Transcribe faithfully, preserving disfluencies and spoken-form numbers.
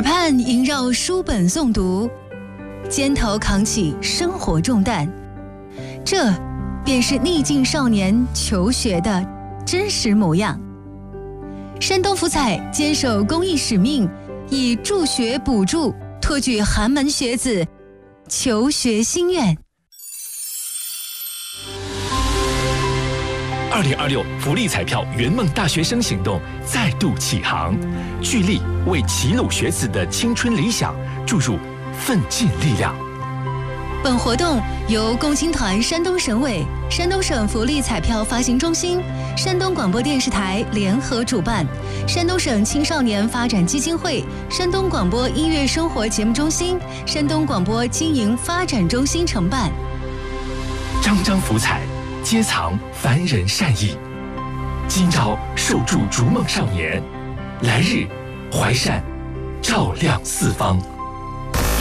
畔萦绕书本诵读，肩头扛起生活重担，这便是逆境少年求学的真实模样。山东福彩坚守公益使命，以助学补助托举寒门学子求学心愿。 二零二六福利彩票圆梦大学生行动再度启航，聚力为齐鲁学子的青春理想注入奋进力量。 本活动由共青团山东省委、山东省福利彩票发行中心、山东广播电视台联合主办，山东省青少年发展基金会、山东广播音乐生活节目中心、山东广播经营发展中心承办。 张张福彩，皆藏凡人善意。今朝受助逐梦少年，来日怀善照亮四方。